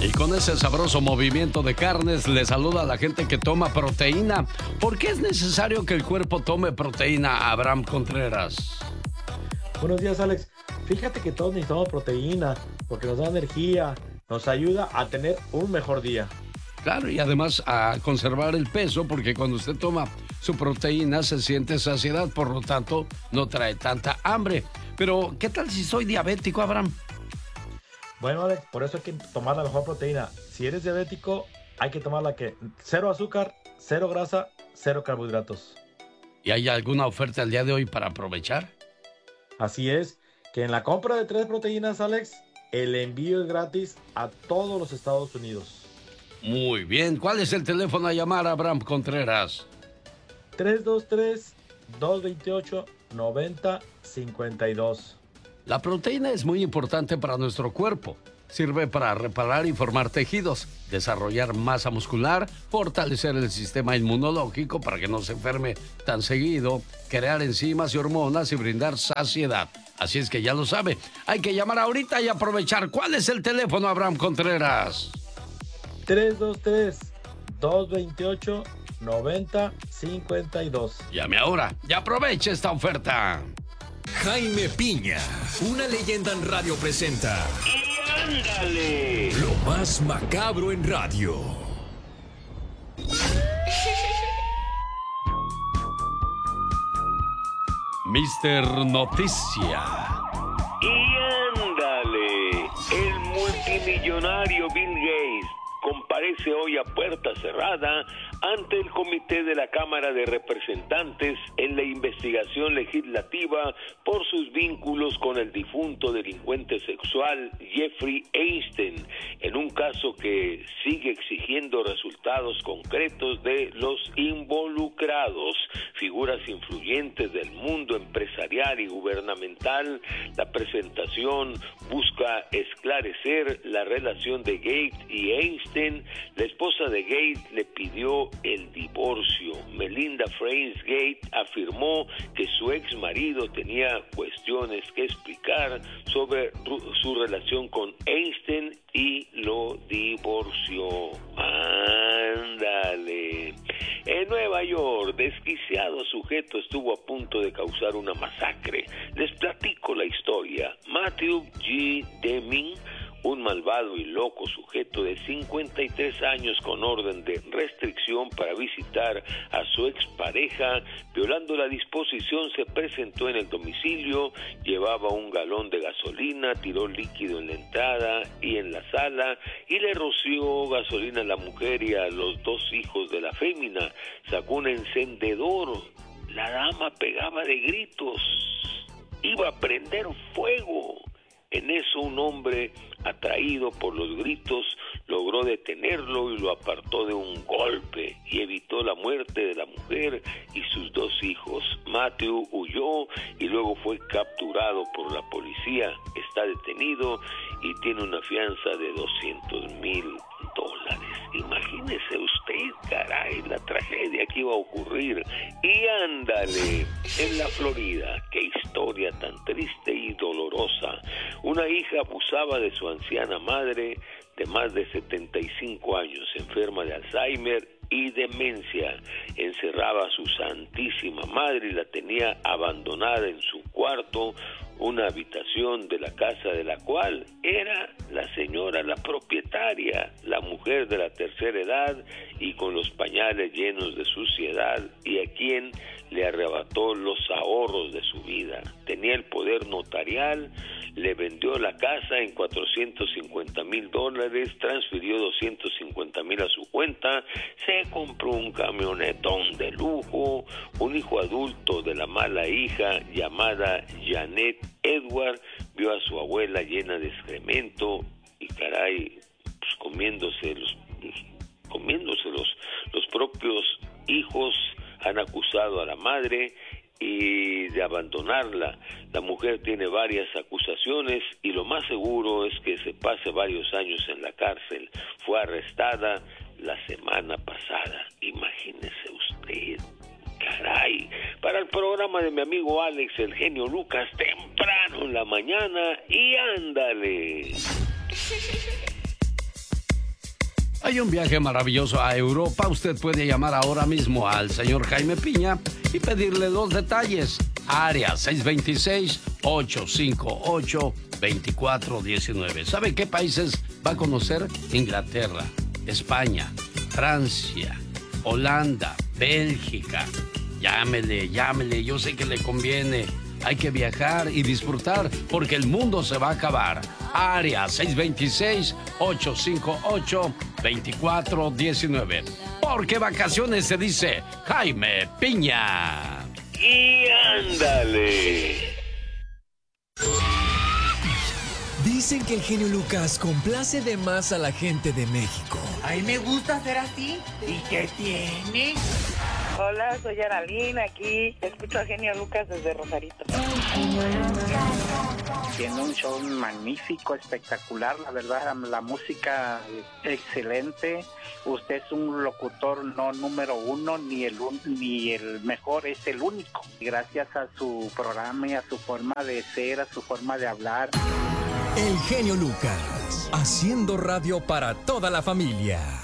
Y con ese sabroso movimiento de carnes, le saluda a la gente que toma proteína. ¿Por qué es necesario que el cuerpo tome proteína, Abraham Contreras? Buenos días, Alex. Fíjate que todos necesitamos proteína porque nos da energía, nos ayuda a tener un mejor día. Claro, y además a conservar el peso, porque cuando usted toma su proteína se siente saciedad, por lo tanto no trae tanta hambre. Pero, ¿qué tal si soy diabético, Abraham? Bueno, Alex, por eso hay que tomar la mejor proteína. Si eres diabético, hay que tomar la que cero azúcar, cero grasa, cero carbohidratos. ¿Y hay alguna oferta el día de hoy para aprovechar? Así es, que en la compra de 3 proteínas, Alex, el envío es gratis a todos los Estados Unidos. Muy bien. ¿Cuál es el teléfono a llamar, Abraham Contreras? 323-228-9052. La proteína es muy importante para nuestro cuerpo. Sirve para reparar y formar tejidos, desarrollar masa muscular, fortalecer el sistema inmunológico para que no se enferme tan seguido, crear enzimas y hormonas y brindar saciedad. Así es que ya lo sabe, hay que llamar ahorita y aprovechar. ¿Cuál es el teléfono, Abraham Contreras? 323-228-9052. Llame ahora y aproveche esta oferta. Jaime Piña, una leyenda en radio presenta. ¡Y ándale! Lo más macabro en radio. Mr. Noticia. ¡Y ándale! El multimillonario Bill Gates comparece hoy a puerta cerrada ante el comité de la Cámara de Representantes en la investigación legislativa por sus vínculos con el difunto delincuente sexual Jeffrey Epstein, en un caso que sigue exigiendo resultados concretos de los involucrados, figuras influyentes del mundo empresarial y gubernamental. La presentación busca esclarecer la relación de Gates y Epstein. La esposa de Gates le pidió el divorcio. Melinda Fraser Gates afirmó que su ex marido tenía cuestiones que explicar sobre su relación con Epstein y lo divorció. Ándale. En Nueva York, desquiciado sujeto estuvo a punto de causar una masacre. Les platico la historia. Matthew G. Deming, un malvado y loco sujeto de 53 años con orden de restricción para visitar a su expareja, violando la disposición, se presentó en el domicilio, llevaba un galón de gasolina, tiró líquido en la entrada y en la sala y le roció gasolina a la mujer y a los 2 hijos de la fémina. Sacó un encendedor, la dama pegaba de gritos, iba a prender fuego. En eso un hombre, atraído por los gritos, logró detenerlo y lo apartó de un golpe y evitó la muerte de la mujer y sus 2 hijos. Matthew huyó y luego fue capturado por la policía. Está detenido y tiene una fianza de $200,000. Imagínese usted, caray, la tragedia que iba a ocurrir. Y ándale, en la Florida, qué historia tan triste y dolorosa. Una hija abusaba de su anciana madre de más de 75 años, enferma de Alzheimer y demencia. Encerraba a su santísima madre y la tenía abandonada en su cuarto, una habitación de la casa de la cual era la señora, la propietaria, la mujer de la tercera edad y con los pañales llenos de suciedad, y a quien le arrebató los ahorros de su vida. Tenía el poder notarial, le vendió la casa en $450,000, transfirió $250,000 a su cuenta, se compró un camionetón de lujo. Un hijo adulto de la mala hija llamada Janet Edward vio a su abuela llena de excremento y caray, pues comiéndose los propios hijos. Han acusado a la madre y de abandonarla. La mujer tiene varias acusaciones y lo más seguro es que se pase varios años en la cárcel. Fue arrestada la semana pasada. Imagínese usted, caray. Para el programa de mi amigo Alex, el genio Lucas, temprano en la mañana, y ándale. Hay un viaje maravilloso a Europa. Usted puede llamar ahora mismo al señor Jaime Piña y pedirle 2 detalles. Área 626-858-2419. ¿Sabe qué países va a conocer? Inglaterra, España, Francia, Holanda, Bélgica. Llámele, yo sé que le conviene. Hay que viajar y disfrutar porque el mundo se va a acabar. Área 626-858-2419. Porque vacaciones se dice Jaime Piña. Y ándale. Dicen que el genio Lucas complace de más a la gente de México. A mí me gusta ser así. ¿Y qué tiene? Hola, soy Aralín, aquí escucho a Genio Lucas desde Rosarito. Tiene un show magnífico, espectacular, la verdad, la música excelente. Usted es un locutor no número 1, ni el mejor, es el único. Gracias a su programa y a su forma de ser, a su forma de hablar. El genio Lucas, haciendo radio para toda la familia.